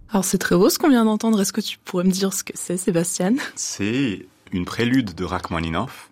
Alors c'est très beau ce qu'on vient d'entendre. Est-ce que tu pourrais me dire ce que c'est, Sébastien? C'est une prélude de Rachmaninoff.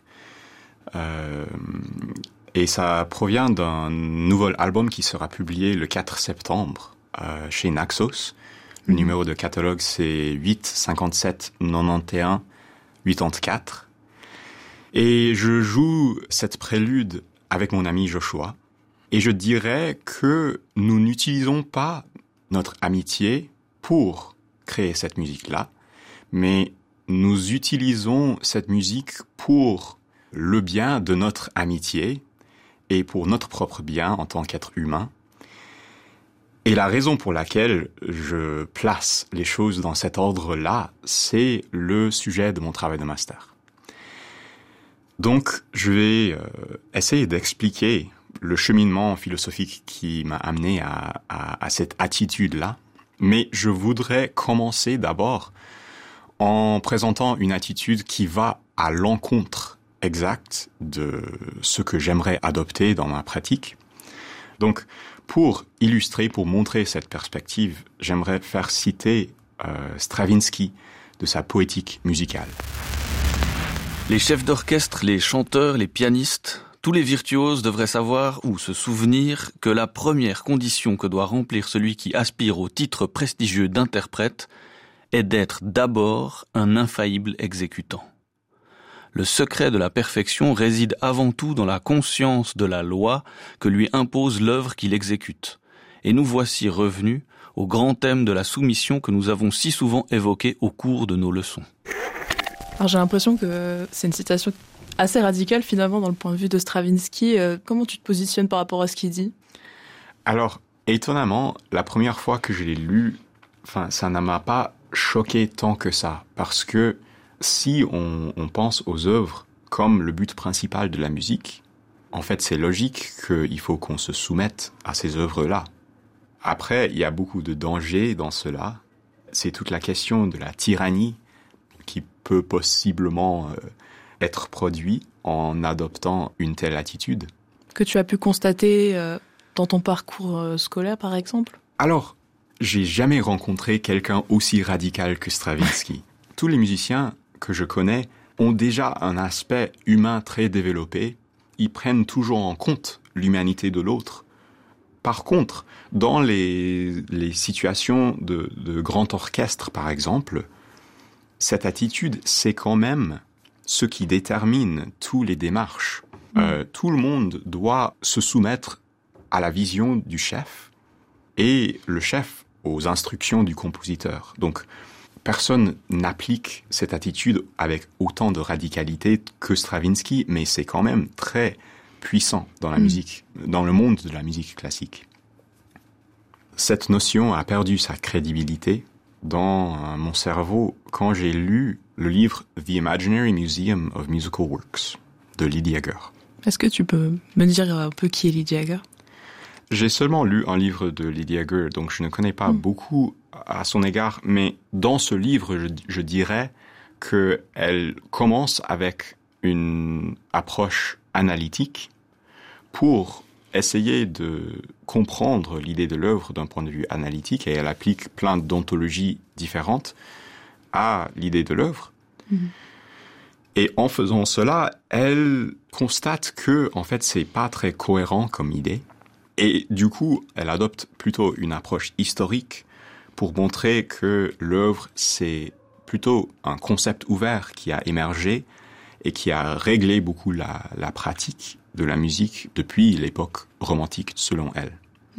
Et ça provient d'un nouvel album qui sera publié le 4 septembre chez Naxos. Le numéro de catalogue, c'est 8 57 91 84. Et je joue cette prélude avec mon ami Joshua. Et je dirais que nous n'utilisons pas notre amitié pour créer cette musique-là, mais nous utilisons cette musique pour le bien de notre amitié et pour notre propre bien en tant qu'être humain. Et la raison pour laquelle je place les choses dans cet ordre-là, c'est le sujet de mon travail de master. Donc, je vais essayer d'expliquer le cheminement philosophique qui m'a amené à cette attitude-là. Mais je voudrais commencer d'abord en présentant une attitude qui va à l'encontre exacte de ce que j'aimerais adopter dans ma pratique. Donc, pour illustrer, pour montrer cette perspective, j'aimerais faire citer Stravinsky de sa poétique musicale. Les chefs d'orchestre, les chanteurs, les pianistes, tous les virtuoses devraient savoir ou se souvenir que la première condition que doit remplir celui qui aspire au titre prestigieux d'interprète est d'être d'abord un infaillible exécutant. Le secret de la perfection réside avant tout dans la conscience de la loi que lui impose l'œuvre qu'il exécute. Et nous voici revenus au grand thème de la soumission que nous avons si souvent évoqué au cours de nos leçons. Alors j'ai l'impression que c'est une citation assez radicale finalement dans le point de vue de Stravinsky. Comment tu te positionnes par rapport à ce qu'il dit? Alors, étonnamment, la première fois que je l'ai lu, ça ne m'a pas choqué tant que ça, parce que si on pense aux œuvres comme le but principal de la musique, en fait, c'est logique qu'il faut qu'on se soumette à ces œuvres-là. Après, il y a beaucoup de dangers dans cela. C'est toute la question de la tyrannie qui peut possiblement être produite en adoptant une telle attitude. Que tu as pu constater dans ton parcours scolaire, par exemple? Alors, j'ai jamais rencontré quelqu'un aussi radical que Stravinsky. Tous les musiciens que je connais ont déjà un aspect humain très développé. Ils prennent toujours en compte l'humanité de l'autre. Par contre, dans les situations de grand orchestre, par exemple, cette attitude, c'est quand même ce qui détermine toutes les démarches. Tout le monde doit se soumettre à la vision du chef et le chef aux instructions du compositeur. Donc, personne n'applique cette attitude avec autant de radicalité que Stravinsky, mais c'est quand même très puissant dans la musique, dans le monde de la musique classique. Cette notion a perdu sa crédibilité dans mon cerveau quand j'ai lu le livre The Imaginary Museum of Musical Works de Lydia Jagger. Est-ce que tu peux me dire un peu qui est Lydia Jagger? J'ai seulement lu un livre de Lydia Jagger, donc je ne connais pas beaucoup à son égard, mais dans ce livre, je dirais qu'elle commence avec une approche analytique pour essayer de comprendre l'idée de l'œuvre d'un point de vue analytique, et elle applique plein d'ontologies différentes à l'idée de l'œuvre. Et en faisant cela, elle constate que, en fait, c'est pas très cohérent comme idée. Et du coup, elle adopte plutôt une approche historique pour montrer que l'œuvre, c'est plutôt un concept ouvert qui a émergé et qui a réglé beaucoup la pratique de la musique depuis l'époque romantique, selon elle.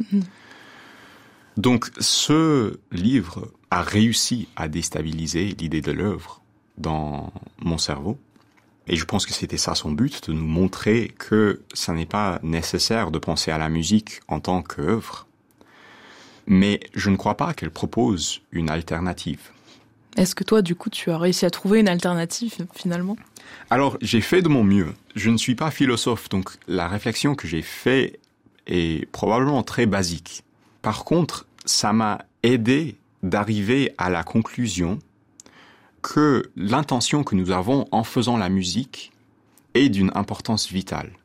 Donc, ce livre a réussi à déstabiliser l'idée de l'œuvre dans mon cerveau. Et je pense que c'était ça son but, de nous montrer que ça n'est pas nécessaire de penser à la musique en tant qu'œuvre. Mais je ne crois pas qu'elle propose une alternative. Est-ce que toi, du coup, tu as réussi à trouver une alternative, finalement? Alors, j'ai fait de mon mieux. Je ne suis pas philosophe, donc la réflexion que j'ai faite est probablement très basique. Par contre, ça m'a aidé d'arriver à la conclusion que l'intention que nous avons en faisant la musique est d'une importance vitale.